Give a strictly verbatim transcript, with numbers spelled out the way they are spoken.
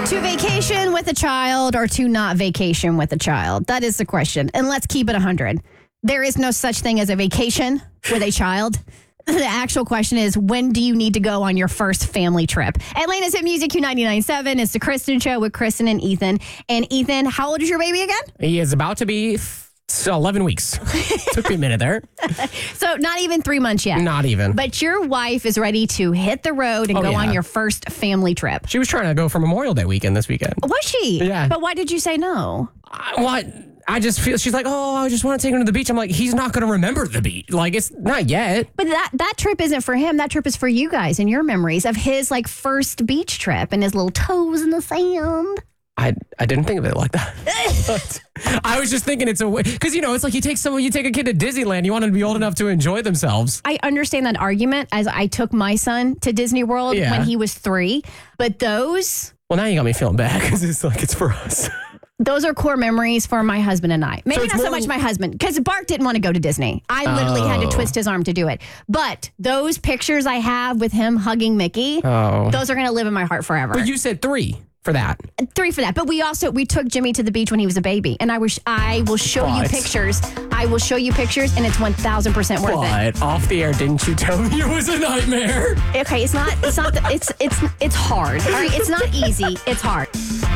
To vacation with a child or to not vacation with a child? That is the question. And let's keep it one hundred. There is no such thing as a vacation with a child. The actual question is, when do you need to go on your first family trip? Atlanta's Hit Music Q ninety-nine point seven. It's the Kristen Show with Kristen and Ethan. And Ethan, how old is your baby again? He is about to be f- eleven weeks. Took me a minute there. So not even three months yet. Not even. But your wife is ready to hit the road and Oh, go yeah. on your first family trip. She was trying to go for Memorial Day weekend this weekend. Was she? Yeah. But why did you say no? I, what? I just feel, she's like, oh, I just want to take him to the beach. I'm like, he's not going to remember the beach. Like, it's not yet. But that, that trip isn't for him. That trip is for you guys and your memories of his like first beach trip and his little toes in the sand. I, I didn't think of it like that. I was just thinking it's a way, because, you know, it's like you take someone, you take a kid to Disneyland, you want them to be old enough to enjoy themselves. I understand that argument as I took my son to Disney World Yeah. when he was three. But those, Well, now you got me feeling bad because it's like it's for us. those are core memories for my husband and I. Maybe it's not so more- much my husband, because Bart didn't want to go to Disney. I literally had to Oh. twist his arm to do it. But those pictures I have with him hugging Mickey, Oh. those are going to live in my heart forever. But you said three for that. Three for that. But we also, we took Jimmy to the beach when he was a baby. And I wish I will show you But- pictures. I will show you pictures and it's one thousand percent worth it. But off the air, didn't you tell me it was a nightmare? Okay, it's not, it's not, the, it's, it's, it's hard. All right, it's not easy. It's hard.